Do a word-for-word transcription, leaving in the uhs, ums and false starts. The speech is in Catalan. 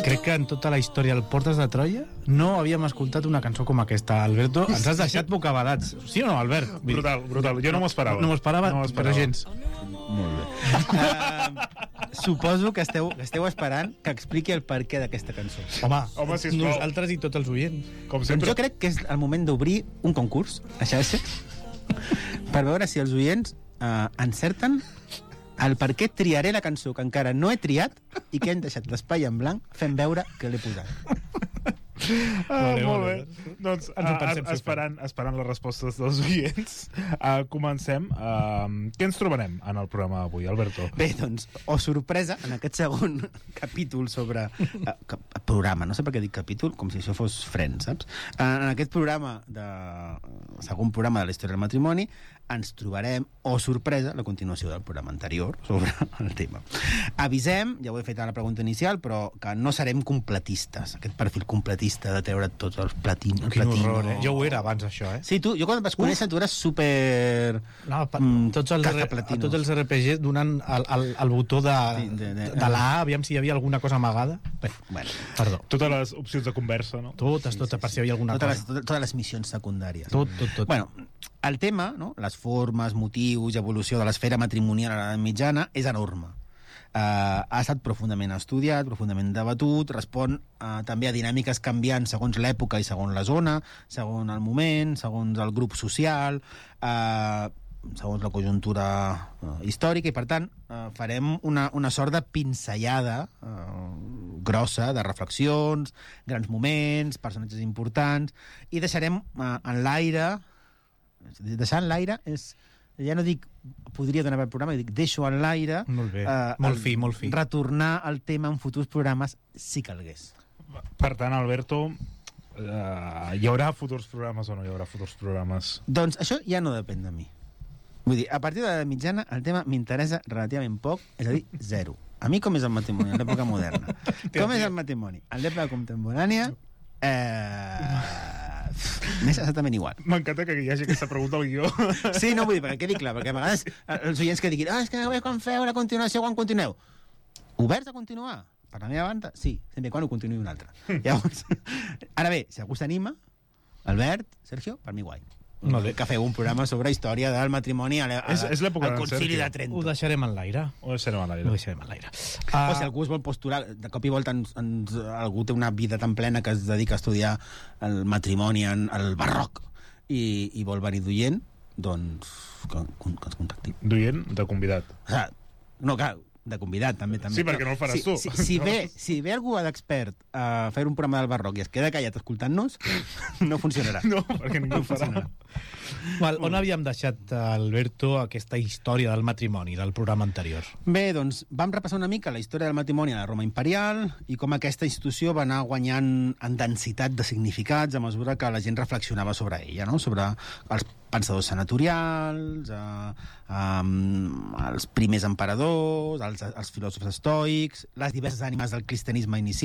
Crec que en tota la història del Portes de Troia no havíem escoltat una cançó com aquesta. Alberto, ens has deixat bocabadats. Sí o no, Albert? Brutal, brutal. Jo no m'ho esperava. No m'ho esperava, no però gens. Molt bé. Uh, suposo que esteu, que esteu esperant que expliqui el perquè d'aquesta cançó. Home, Home sisplau. nosaltres i tots els oients. Com Doncs sempre. jo crec que és el moment d'obrir un concurs a xarxes per veure si els oients uh, encerten el per què triaré la cançó que encara no he triat i que hem deixat l'espai en blanc fent veure que l'he posat. Ah, Vale, molt vale. bé. Doncs, Ens ho uh, pensem, si esperant, esperant les respostes dels oients, uh, comencem. Uh, què ens trobarem en el programa d'avui, Alberto? Bé, doncs, o sorpresa, en aquest segon capítol sobre... Uh, cap, programa, no sé per què dic capítol, com si això fos Friends, saps? Uh, en aquest programa, de, segon programa de la història del matrimoni, ens trobarem, o sorpresa, la continuació del programa anterior sobre el tema. Avisem, ja ho he fet a la pregunta inicial, però que no serem completistes, aquest perfil completista de treure tots els platins. Quin horror, eh? Jo ho era abans, això, eh? Sí, tu, jo quan et vas conèixer, tu eres super... No, pa, Mm, tots, els, R- cacaplatinos. tots els R P Gs donant el, el, el botó de, Sí, de- de- de l'A, aviam si hi havia alguna cosa amagada. Bé, Bueno, perdó. Totes les opcions de conversa, no? Totes, totes, per si hi havia alguna totes les, cosa. totes, totes les missions secundàries. Tot, tot, tot. Bueno, el tema, no? Les formes, motius i evolució de l'esfera matrimonial a l'edat mitjana és enorme. Uh, ha estat profundament estudiat, profundament debatut, respon uh, també a dinàmiques canviants segons l'època i segons la zona, segons el moment, segons el grup social, uh, segons la conjuntura uh, històrica, i per tant uh, farem una, una sort de pinzellada uh, grossa de reflexions, grans moments, personatges importants, i deixarem uh, en l'aire, deixar en l'aire és, ja no dic podria donar per programa, dic deixo en l'aire, Molt bé, eh, molt el- fi, molt fi. retornar al tema en futurs programes si calgués. Per tant, Alberto, uh, hi haurà futurs programes o no hi haurà futurs programes? Doncs això ja no depèn de mi. Vull dir, a partir de la mitjana el tema m'interessa relativament poc, és a dir, zero. A mi com és el matrimoni en l'època moderna? Com és el matrimoni en l'època contemporània? Eh... M'és exactament igual. M'encanta que hi hagi aquesta pregunta al guió. Sí, no, vull dir, perquè quedi clar, perquè a vegades els oients que diguin, ah, és que no veig quan feu la continuació, quan continueu. Oberts a continuar? Per la meva banda, sí, sempre quan ho continuï un altre. Llavors, ara bé, si algú s'anima, Albert, Sergio, per mi guai. Molt bé. Que feu un programa sobre història del matrimoni a, a, És- és l'època al d'en concili Sergio. de Trento. Ho deixarem en l'aire. Ho deixarem a Ho l'aire. deixarem en l'aire. O si algú es vol postular, de cop i volta ens, ens, algú té una vida tan plena que es dedica a estudiar el matrimoni en el barroc i, i vol venir d'oient, doncs que, que ens contacti. Duient de convidat. O sigui, no, clar, de convidat també. també. Sí, perquè no el faràs si, tu. Si, si, ve, si ve algú d'expert a fer un programa del barroc i es queda callat escoltant-nos, no funcionarà. No, perquè ningú ho farà. Val, on havíem deixat, Alberto, aquesta història del matrimoni del programa anterior? Bé, doncs vam repassar una mica la història del matrimoni a la Roma imperial i com aquesta institució va anar guanyant en densitat de significats a mesura que la gent reflexionava sobre ella, no? Sobre els pensadors senatorials, eh, eh, els primers emperadors, els, els filòsofs estoics, les diverses ànimes del cristianisme inicial,